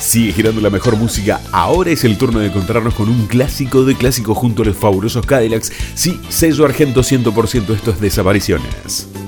Sigue girando la mejor música. Ahora es el turno de encontrarnos con un clásico de clásicos junto a los fabulosos Cadillacs. Sí, sello Argento 100%, esto es Desapariciones.